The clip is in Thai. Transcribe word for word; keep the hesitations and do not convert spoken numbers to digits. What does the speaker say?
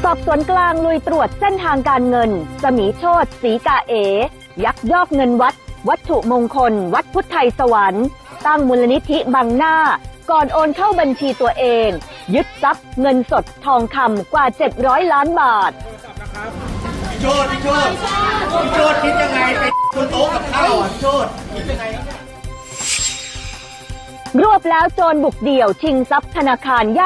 อบสวนกลางลุยตรวจเส้นทางการเงินสมีโชติศรีกาเอยักยอกเงินวัดวัตถุมงคลวัดพุทธไทยสวรรค์ตั้งมูลนิธิบังหน้าก่อนโอนเข้าบัญชีตัวเองยึดทรัพย์เงินสดทองคำกว่าเจ็ดร้อยล้านบาทพี่โชติพี่โชติพี่โชติคิดยังไงไปบนโต๊ะกับข้าวพี่โชติคิดยังไงรวบแล้วโจรบุกเดี่ยวชิงทรัพย์ธนาคาร